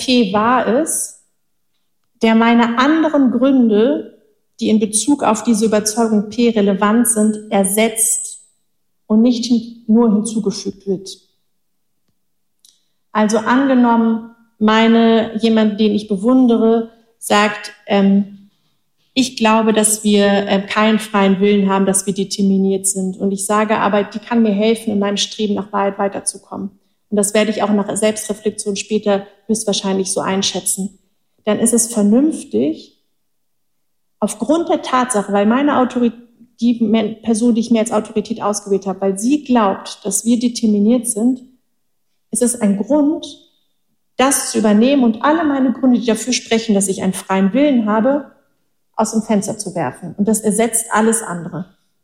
P wahr ist, der meine anderen Gründe, die in Bezug auf diese Überzeugung P relevant sind, ersetzt und nicht nur hinzugefügt wird. Also angenommen, jemand, den ich bewundere, sagt, ich glaube, dass wir keinen freien Willen haben, dass wir determiniert sind. Und ich sage aber, die kann mir helfen, in meinem Streben nach Wahrheit weiterzukommen. Und das werde ich auch nach Selbstreflexion später höchstwahrscheinlich so einschätzen. Dann ist es vernünftig, aufgrund der Tatsache, weil meine Autorität, die Person, die ich mir als Autorität ausgewählt habe, weil sie glaubt, dass wir determiniert sind, ist es ein Grund, das zu übernehmen und alle meine Gründe, die dafür sprechen, dass ich einen freien Willen habe, aus dem Fenster zu werfen. Und das ersetzt alles andere.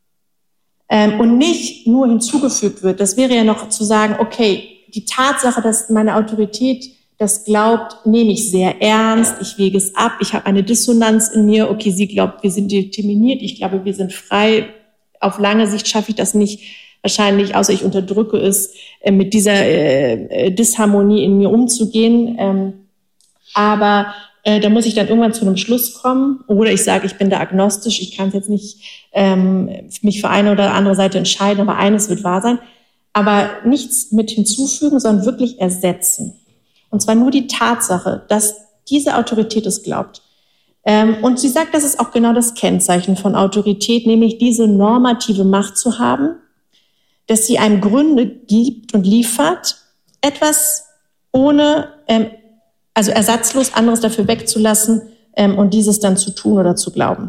Und nicht nur hinzugefügt wird. Das wäre ja noch zu sagen, okay, die Tatsache, dass meine Autorität das glaubt, nehme ich sehr ernst, ich wege es ab, ich habe eine Dissonanz in mir, okay, sie glaubt, wir sind determiniert, ich glaube, wir sind frei. Auf lange Sicht schaffe ich das nicht, wahrscheinlich, außer ich unterdrücke es, mit dieser Disharmonie in mir umzugehen. Aber da muss ich dann irgendwann zu einem Schluss kommen. Oder ich sage, ich bin da agnostisch, ich kann jetzt nicht mich für eine oder andere Seite entscheiden, aber eines wird wahr sein. Aber nichts mit hinzufügen, sondern wirklich ersetzen. Und zwar nur die Tatsache, dass diese Autorität es glaubt. Und sie sagt, das ist auch genau das Kennzeichen von Autorität, nämlich diese normative Macht zu haben, dass sie einem Gründe gibt und liefert, etwas ohne, also ersatzlos anderes dafür wegzulassen und dieses dann zu tun oder zu glauben.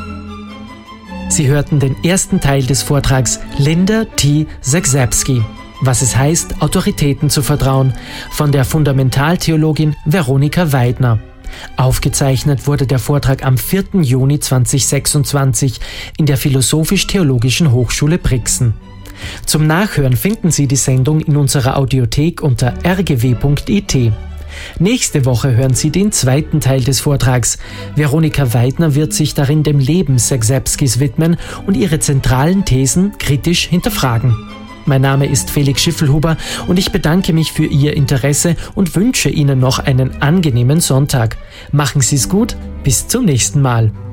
Sie hörten den ersten Teil des Vortrags Linda T. Zagzebski, was es heißt, Autoritäten zu vertrauen, von der Fundamentaltheologin Veronika Weidner. Aufgezeichnet wurde der Vortrag am 4. Juni 2026 in der Philosophisch-Theologischen Hochschule Brixen. Zum Nachhören finden Sie die Sendung in unserer Audiothek unter rgw.it. Nächste Woche hören Sie den zweiten Teil des Vortrags. Veronika Weidner wird sich darin dem Leben Zagzebskis widmen und ihre zentralen Thesen kritisch hinterfragen. Mein Name ist Felix Schiffelhuber und ich bedanke mich für Ihr Interesse und wünsche Ihnen noch einen angenehmen Sonntag. Machen Sie es gut, bis zum nächsten Mal.